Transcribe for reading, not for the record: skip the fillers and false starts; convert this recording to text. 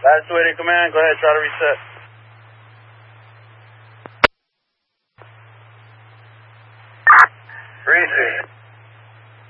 Latitude command, go ahead, try to reset. Greasy.